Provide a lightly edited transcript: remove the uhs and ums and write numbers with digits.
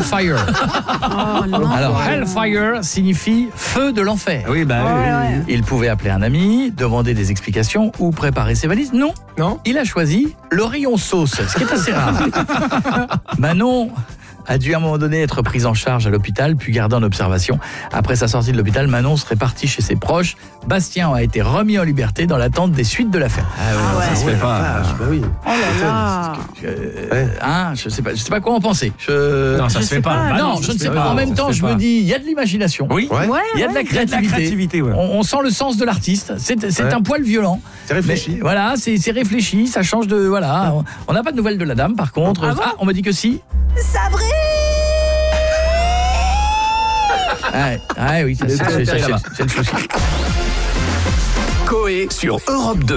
Hellfire. Oh, non. Alors, Hellfire signifie feu de l'enfer. Oui, bah oui. Il pouvait appeler un ami, demander des explications ou préparer ses valises. Non. Il a choisi le rayon sauce, ce qui est assez rare. Manon a dû à un moment donné être prise en charge à l'hôpital, puis gardée en observation. Après sa sortie de l'hôpital, Manon serait partie chez ses proches. Bastien a été remis en liberté dans l'attente des suites de l'affaire. Ça se fait pas. Oh là là. Je sais pas quoi en penser. Non, ça se fait pas. Non, je ne sais pas. En même temps, je me dis, il y a de l'imagination. Oui. Il y a de la créativité. Ouais. On sent le sens de l'artiste. C'est un poil violent. C'est réfléchi. Mais, voilà, c'est réfléchi. Ça change de. Voilà. On n'a pas de nouvelles de la dame, par contre. On m'a dit que si. Sabrine. Oui, c'est le souci. Coé sur Europe 2.